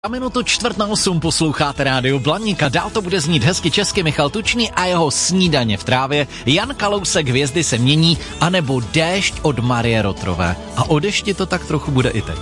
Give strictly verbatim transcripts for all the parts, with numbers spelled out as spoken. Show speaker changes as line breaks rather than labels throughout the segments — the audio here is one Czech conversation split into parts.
A minutu čtvrt na osm posloucháte rádio Blaník a dál to bude znít hezky česky Michal Tučný a jeho Snídaně v trávě, Jan Kalousek, Hvězdy se mění, anebo Déšť od Marie Rotrové. A o dešti to tak trochu bude i teď.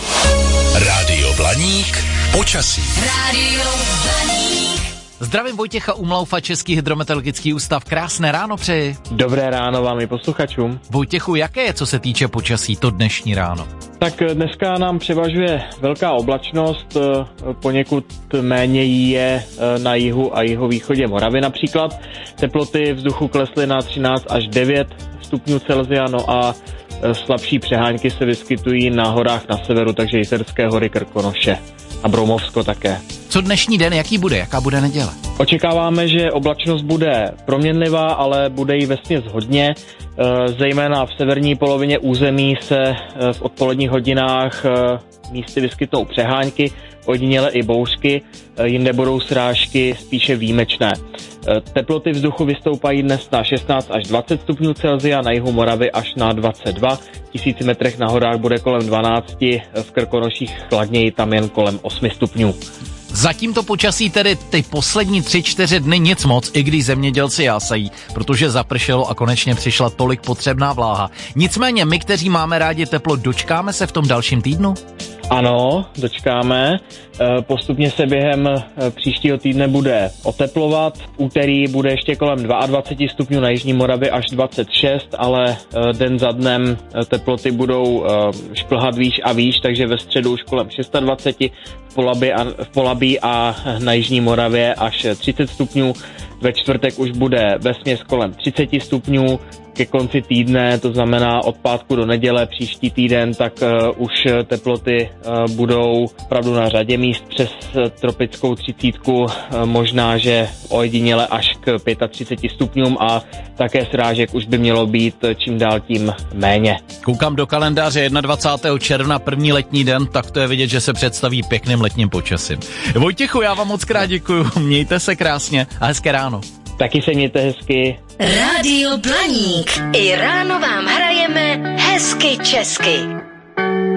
Rádio Blaník, počasí.
Rádio Blaník.
Zdravím Vojtěcha Umlaufa, Český hydrometeorologický ústav. Krásné ráno přeji.
Dobré ráno vám i posluchačům.
Vojtěchu, jaké je, co se týče počasí, to dnešní ráno?
Tak dneska nám převažuje velká oblačnost, poněkud méně jí je na jihu a jihovýchodě Moravy například. Teploty vzduchu klesly na třináct až devět stupňů Celsia, no a slabší přehánky se vyskytují na horách na severu, takže Jizerské hory, Krkonoše a Broumovsko také.
Co dnešní den, jaký bude, jaká bude neděle?
Očekáváme, že oblačnost bude proměnlivá, ale bude jí vesměs hodně. Zejména v severní polovině území se v odpoledních hodinách místy vyskytnou přehánky, ojediněle i bouřky, jinde budou srážky spíše výjimečné. Teploty vzduchu vystoupají dnes na šestnáct až dvacet stupňů Celsia, na jihu Moravy až na dvacet dva, v tisíci metrech na horách bude kolem dvanáct, v Krkonoších chladněji, tam jen kolem osm stupňů.
Zatím to počasí tedy ty poslední tři, čtyři dny nic moc, i když zemědělci jásají, protože zapršelo a konečně přišla tolik potřebná vláha. Nicméně my, kteří máme rádi teplo, dočkáme se v tom dalším týdnu?
Ano, dočkáme. Postupně se během příštího týdne bude oteplovat. V úterý bude ještě kolem dvacet dva stupňů, na jižní Moravě až dvacet šest, ale den za dnem teploty budou šplhat výš a výš, takže ve středu už kolem dvacet šest, v Polabí a, v Polabí a na jižní Moravě až třicet stupňů. Ve čtvrtek už bude vesměs kolem třicet stupňů. Ke konci týdne, to znamená od pátku do neděle příští týden, tak uh, už teploty uh, budou opravdu na řadě míst přes uh, tropickou třicítku, uh, možná, že ojediněle až k třicet pět stupňům a také srážek už by mělo být čím dál tím méně.
Koukám do kalendáře dvacátého prvního června, první letní den, tak to je vidět, že se představí pěkným letním počasím. Vojtěchu, já vám moc krát děkuju, mějte se krásně a hezké ráno.
Taky se mějte hezky.
Rádio Blaník. I ráno vám hrajeme hezky česky.